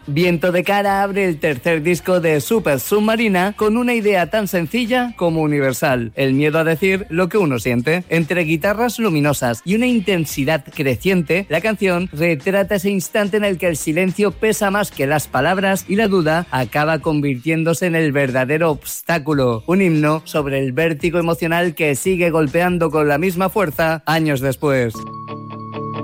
Viento de Cara abre el tercer disco de Super Submarina con una idea tan sencilla como universal: el miedo a decir lo que uno siente. Entre guitarras luminosas y una intensidad creciente, la canción retrata ese instante en el que el silencio pesa más que las palabras y la duda acaba convirtiéndose en el verdadero obstáculo. Un himno sobre el vértigo emocional que sigue golpeando con la misma fuerza años después.